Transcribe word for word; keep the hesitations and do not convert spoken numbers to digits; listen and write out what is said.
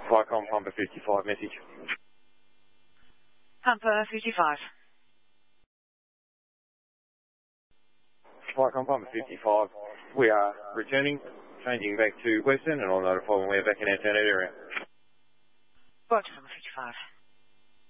Flycom Pumper fifty-five, message. Pumper fifty-five. Flycom Pumper fifty-five, we are returning, changing back to Western, and I'll notify when we're back in our turnout area. Roger, Pumper fifty-five.